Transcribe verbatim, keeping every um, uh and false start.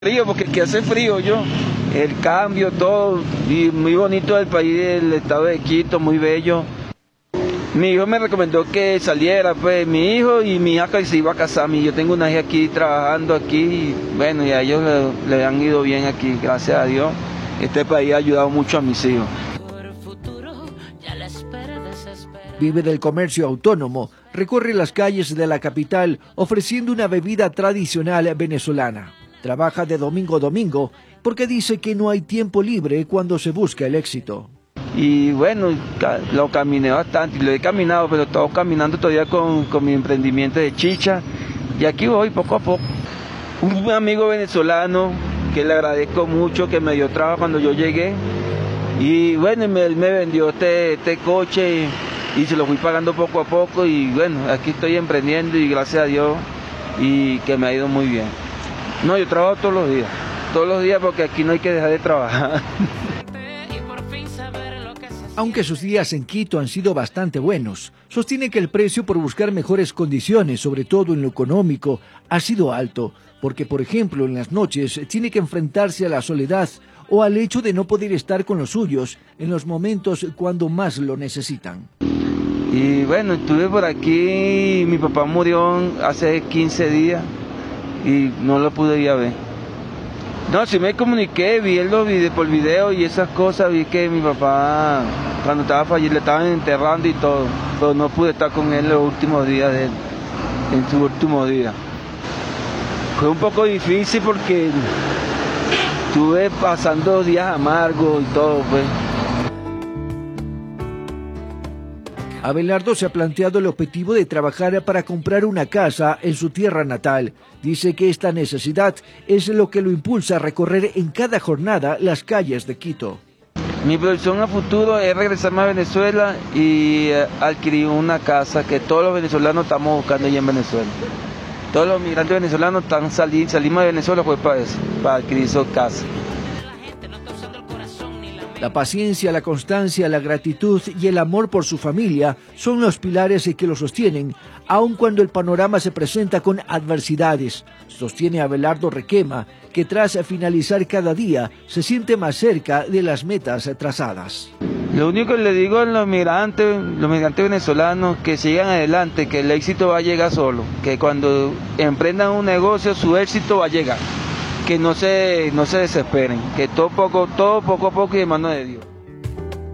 Frío, porque aquí hace frío yo, el cambio, todo, y muy bonito el país, el estado de Quito, muy bello. Mi hijo me recomendó que saliera, pues mi hijo y mi hija que se iba a casar. Yo tengo una hija aquí trabajando aquí, y bueno, y a ellos le, le han ido bien aquí, gracias a Dios. Este país ha ayudado mucho a mis hijos. Vive del comercio autónomo, recorre las calles de la capital ofreciendo una bebida tradicional venezolana. Trabaja de domingo a domingo porque dice que no hay tiempo libre cuando se busca el éxito. Y bueno, lo caminé bastante, lo he caminado, pero estoy caminando todavía con, con mi emprendimiento de chicha. Y aquí voy poco a poco. Un amigo venezolano que le agradezco mucho, que me dio trabajo cuando yo llegué. Y bueno, me, me vendió este, este coche y, y se lo fui pagando poco a poco. Y bueno, aquí estoy emprendiendo y gracias a Dios y que me ha ido muy bien. No, yo trabajo todos los días, todos los días porque aquí no hay que dejar de trabajar. Aunque sus días en Quito han sido bastante buenos, sostiene que el precio por buscar mejores condiciones, sobre todo en lo económico, ha sido alto, porque por ejemplo en las noches tiene que enfrentarse a la soledad o al hecho de no poder estar con los suyos en los momentos cuando más lo necesitan. Y bueno, estuve por aquí, mi papá murió hace quince días. Y no lo pude ir a ver. No, sí me comuniqué, vi el video por video y esas cosas, vi que mi papá cuando estaba fallecido le estaban enterrando y todo, pero no pude estar con él los últimos días de él, en su último día. Fue un poco difícil porque estuve pasando días amargos y todo, pues. Abelardo se ha planteado el objetivo de trabajar para comprar una casa en su tierra natal. Dice que esta necesidad es lo que lo impulsa a recorrer en cada jornada las calles de Quito. Mi proyección a futuro es regresarme a Venezuela y eh, adquirir una casa que todos los venezolanos estamos buscando allá en Venezuela. Todos los migrantes venezolanos están sali salimos de Venezuela pues para eso, para adquirir su casa. La paciencia, la constancia, la gratitud y el amor por su familia son los pilares que lo sostienen, aun cuando el panorama se presenta con adversidades. Sostiene Abelardo Requema, que tras finalizar cada día se siente más cerca de las metas trazadas. Lo único que le digo a los migrantes, los migrantes venezolanos, que sigan adelante, que el éxito va a llegar solo, que cuando emprendan un negocio su éxito va a llegar. Que no se, no se desesperen, que todo poco, todo poco a poco y de mano de Dios.